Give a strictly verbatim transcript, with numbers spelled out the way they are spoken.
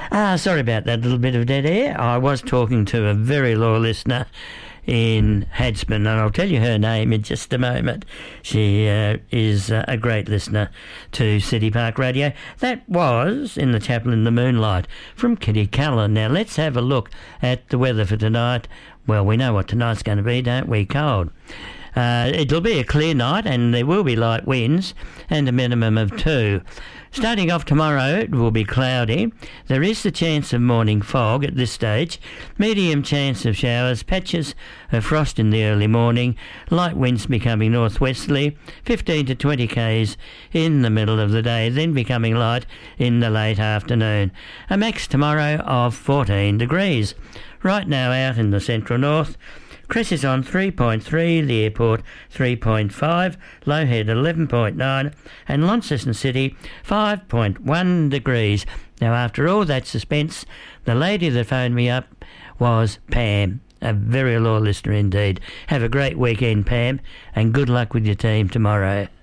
Ah, sorry about that little bit of dead air. I was talking to a very loyal listener in Hadsman, and I'll tell you her name in just a moment. She uh, is uh, a great listener to City Park Radio. That was In the Chapel in the Moonlight from Kitty Cullen. Now let's have a look at the weather for tonight. Well, we know what tonight's going to be, don't we? Cold. Uh, it'll be a clear night and there will be light winds and a minimum of two. Starting off tomorrow, it will be cloudy. There is the chance of morning fog at this stage. Medium chance of showers, patches of frost in the early morning. Light winds becoming northwesterly, fifteen to twenty k's in the middle of the day, then becoming light in the late afternoon. A max tomorrow of fourteen degrees. Right now out in the central north, Cress is on three point three, the airport three point five, Lowhead eleven point nine, and Launceston City five point one degrees. Now, after all that suspense, the lady that phoned me up was Pam, a very loyal listener indeed. Have a great weekend, Pam, and good luck with your team tomorrow.